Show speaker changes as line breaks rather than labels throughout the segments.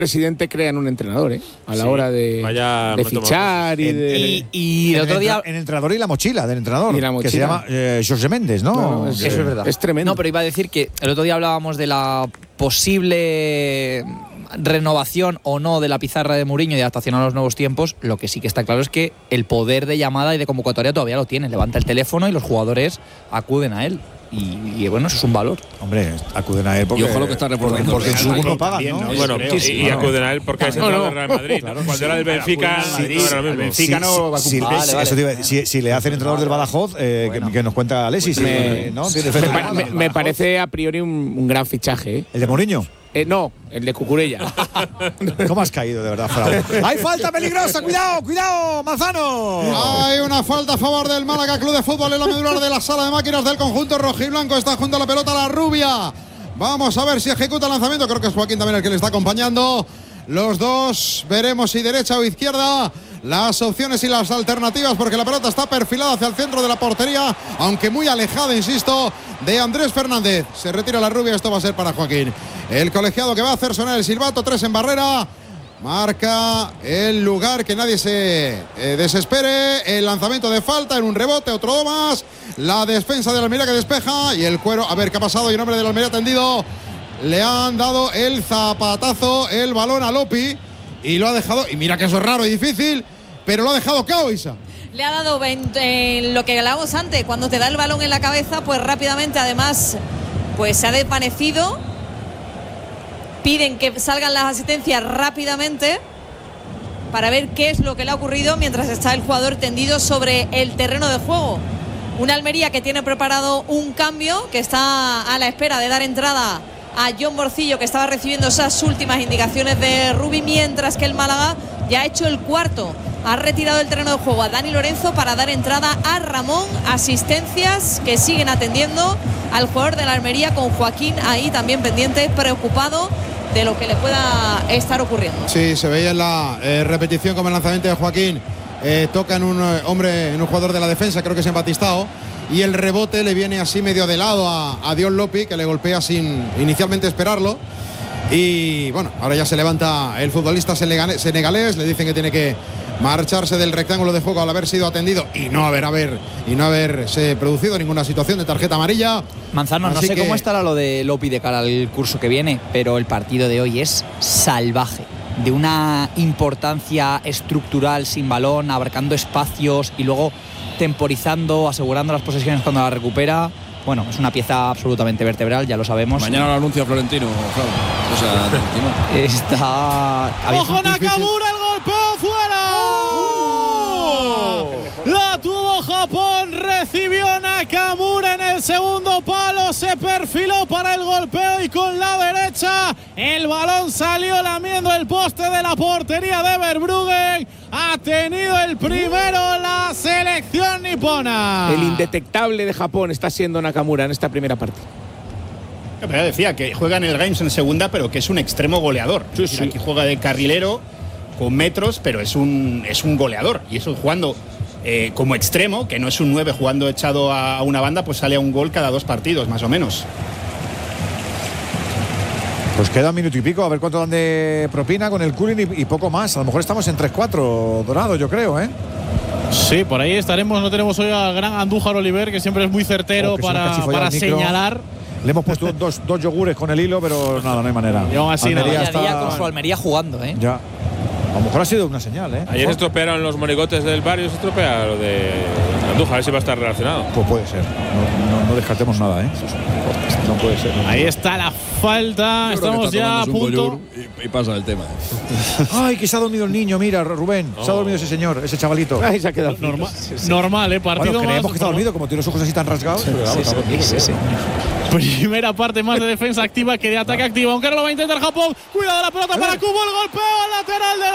presidente crean un entrenador, a la hora de fichar
y el otro día
el entrenador y la mochila del entrenador, que se llama Jorge Méndez, ¿no?
Eso es verdad. Es tremendo.
No, pero iba a decir que el otro día hablábamos de la posible renovación o no de la pizarra de Mourinho y adaptación a los nuevos tiempos. Lo que sí que está claro es que el poder de llamada y de convocatoria todavía lo tiene. Levanta el teléfono y los jugadores acuden a él. Y bueno, eso es un valor.
Hombre, acuden a él porque…
Y ojo lo que está reportando.
Porque en su no pagan, ¿no?
Bueno, y acuden a él porque es el del Real Madrid. Claro, cuando era el Benfica, el Benfica no va a cumplir.
Si le hacen entrenador del Badajoz, que nos cuenta Alexis.
Me parece a priori un gran fichaje.
¿El de Mourinho?
No, el de Cucurella.
¿Cómo has caído, de verdad, Fran? ¡Hay falta peligrosa! ¡Cuidado, Manzano!
Hay una falta a favor del Málaga Club de Fútbol en la medular de la sala de máquinas del conjunto rojiblanco. Está junto a la pelota la rubia. Vamos a ver si ejecuta el lanzamiento. Creo que es Joaquín también el que le está acompañando. Los dos veremos si derecha o izquierda. Las opciones y las alternativas, porque la pelota está perfilada hacia el centro de la portería, aunque muy alejada, insisto, de Andrés Fernández. Se retira la rubia, esto va a ser para Joaquín. El colegiado que va a hacer sonar el silbato, 3 en barrera. Marca el lugar, que nadie se desespere. El lanzamiento de falta en un rebote, otro más. La defensa de la Almería que despeja y el cuero. A ver qué ha pasado y en nombre de la Almería tendido. Le han dado el zapatazo, el balón a Lopi. Y lo ha dejado, y mira que eso es raro y difícil, pero lo ha dejado cao, Isa.
Le ha dado lo que hablábamos antes, cuando te da el balón en la cabeza, pues rápidamente, además, pues se ha desvanecido. Piden que salgan las asistencias rápidamente para ver qué es lo que le ha ocurrido mientras está el jugador tendido sobre el terreno de juego. Una Almería que tiene preparado un cambio, que está a la espera de dar entrada a John Morcillo, que estaba recibiendo esas últimas indicaciones de Rubi, mientras que el Málaga ya ha hecho el cuarto. Ha retirado del terreno de juego a Dani Lorenzo para dar entrada a Ramón. Asistencias que siguen atendiendo al jugador de la Almería, con Joaquín ahí también pendiente, preocupado de lo que le pueda estar ocurriendo.
Sí, se veía en la repetición como el lanzamiento de Joaquín toca en un hombre, en un jugador de la defensa, creo que es en Batistao. Y el rebote le viene así medio de lado a Dion Lopi, que le golpea sin inicialmente esperarlo. Y bueno, ahora ya se levanta el futbolista senegalés. Le dicen que tiene que marcharse del rectángulo de juego al haber sido atendido y no haberse producido ninguna situación de tarjeta amarilla.
Manzano, no sé cómo estará lo de Lopi de cara al curso que viene, pero el partido de hoy es salvaje, de una importancia estructural, sin balón, abarcando espacios y luego temporizando, asegurando las posesiones cuando la recupera. Bueno, es una pieza absolutamente vertebral, ya lo sabemos.
Mañana lo anuncia Florentino.
¡Ojo Nakamura, el golpeo fuera! La tuvo Japón, recibió Nakamura en el segundo palo, se perfiló para el golpeo y con la derecha el balón salió lamiendo el poste de la portería de Verbruggen. Ha tenido el primero la selección nipona.
El indetectable de Japón está siendo Nakamura en esta primera parte.
Pero decía que juega en el Reims en segunda, pero que es un extremo goleador. Sí. Aquí juega de carrilero con metros, pero es un goleador. Y eso jugando como extremo, que no es un 9 jugando echado a una banda, pues sale a un gol cada 2 partidos, más o menos.
Pues queda un minuto y pico, a ver cuánto dan de propina con el cooling y poco más. A lo mejor estamos en 3-4, Dorado, yo creo, ¿eh?
Sí, por ahí estaremos. No tenemos hoy al gran Andújar Oliver, que siempre es muy certero para señalar.
Le hemos puesto dos yogures con el hilo, pero nada, no hay manera.
Y aún así, Almería está con su Almería jugando, ¿eh?
Ya. A lo mejor ha sido una señal, ¿eh?
Ayer se estropearon los monigotes del barrio, se estropea lo de Andújar, a ver si va a estar relacionado.
Pues puede ser. No descartemos nada, ¿eh? No puede ser.
Ahí está la falta. Estamos ya a punto.
Y pasa el tema.
Ay, que se ha dormido el niño, mira, Rubén. Se ha dormido ese señor, ese chavalito.
Ay, se ha quedado
normal, ¿eh? Partido
bueno, creemos
más,
que está dormido, como tiene los ojos así tan rasgados.
Sí.
Primera parte más de defensa activa que de ataque activo. Aunque ahora lo va a intentar Japón. Cuidado la pelota para Kubo. El golpeo al lateral de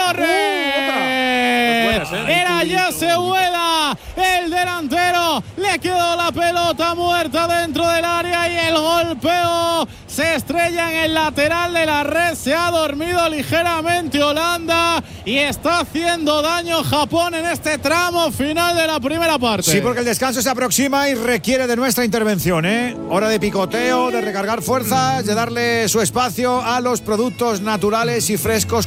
los Reyes. Era Yasehuela, el delantero. Le quedó la pelota muerta dentro del área y el golpeo se estrella en el lateral de la red. Se ha dormido ligeramente Holanda y está haciendo daño Japón en este tramo final de la primera parte.
Sí, porque el descanso se aproxima y requiere de nuestra intervención, ¿eh? Hora de picoteo, de recargar fuerzas, de darle su espacio a los productos naturales y frescos